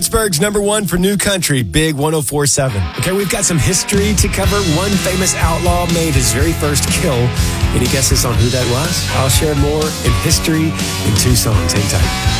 Pittsburgh's number one for new country, Big 104.7. Okay, we've got some history to cover. One famous outlaw made his very first kill. Any guesses on who that was? I'll share more in history in 2 songs. Hang tight.